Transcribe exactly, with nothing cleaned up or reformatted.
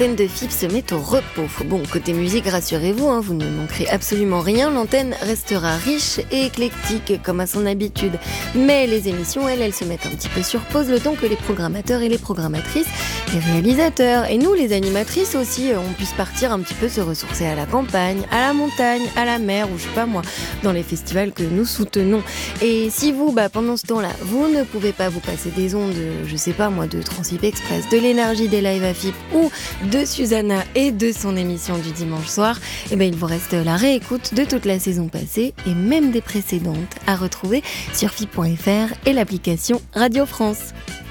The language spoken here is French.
L'antenne de F I P se met au repos. Bon, côté musique, rassurez-vous, hein, vous ne manquerez absolument rien. L'antenne restera riche et éclectique comme à son habitude. Mais les émissions, elles, elles se mettent un petit peu sur pause le temps que les programmateurs et les programmatrices, les réalisateurs et nous, les animatrices aussi, on puisse partir un petit peu se ressourcer à la campagne, à la montagne, à la mer ou je sais pas moi, dans les festivals que nous soutenons. Et si vous, bah, pendant ce temps-là, vous ne pouvez pas vous passer des ondes, je sais pas moi, de Transip Express, de l'énergie des lives à F I P ou de Susanna et de son émission du dimanche soir, et ben il vous reste la réécoute de toute la saison passée et même des précédentes à retrouver sur F I P point F R et l'application Radio France.